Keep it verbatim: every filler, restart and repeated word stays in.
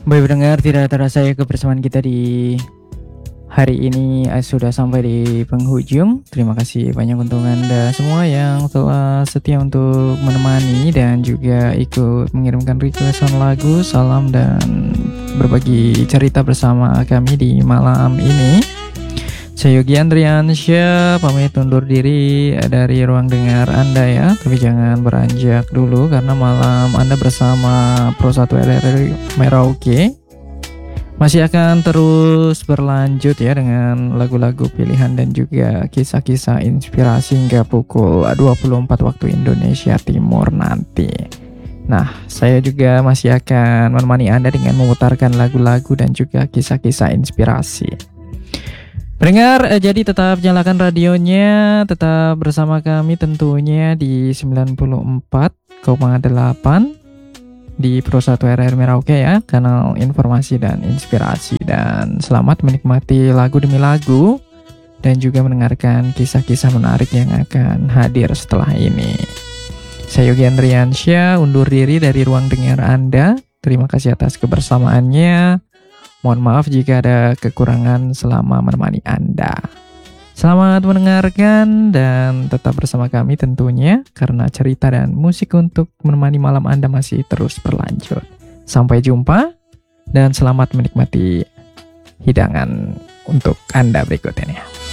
Baik pendengar, tidak terasa ya kebersamaan kita di hari ini eh, sudah sampai di penghujung. Terima kasih banyak untuk Anda semua yang telah setia untuk menemani dan juga ikut mengirimkan requestan lagu, salam dan berbagi cerita bersama kami di malam ini. Saya Yogi Andriansyah pamit undur diri dari ruang dengar Anda ya. Tapi jangan beranjak dulu karena malam Anda bersama Pro satu R R Merauke masih akan terus berlanjut ya dengan lagu-lagu pilihan dan juga kisah-kisah inspirasi hingga pukul dua puluh empat waktu Indonesia Timur nanti. Nah, saya juga masih akan menemani Anda dengan memutarkan lagu-lagu dan juga kisah-kisah inspirasi. Pendengar, eh, jadi tetap nyalakan radionya, tetap bersama kami tentunya di sembilan puluh empat koma delapan di Pro satu R R Merauke ya, kanal informasi dan inspirasi. Dan selamat menikmati lagu demi lagu dan juga mendengarkan kisah-kisah menarik yang akan hadir setelah ini. Saya Yogi Andriansyah undur diri dari ruang dengar Anda. Terima kasih atas kebersamaannya. Mohon maaf jika ada kekurangan selama menemani Anda. Selamat mendengarkan dan tetap bersama kami tentunya karena cerita dan musik untuk menemani malam Anda masih terus berlanjut. Sampai jumpa dan selamat menikmati hidangan untuk Anda berikutnya.